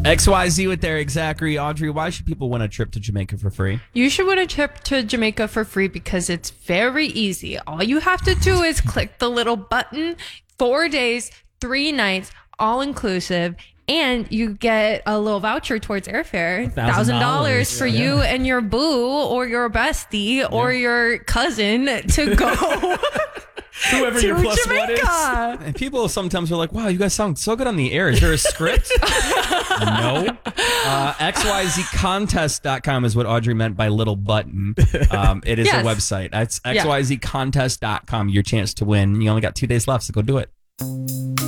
XYZ with Eric Zachary. Audrey, why should people win a trip to Jamaica for free? You should win a trip to Jamaica for free because it's very easy. All you have to do is click the little button, 4 days, 3 nights, all inclusive. And you get a little voucher towards airfare, $1,000 for you and your boo or your bestie or your cousin to go Whoever to your plus Jamaica. one is. And people sometimes are like, wow, you guys sound so good on the air. Is there a script? No. XYZcontest.com is what Audrey meant by little button. It is a website. It's XYZcontest.com. Your chance to win. You only got 2 days left, so go do it.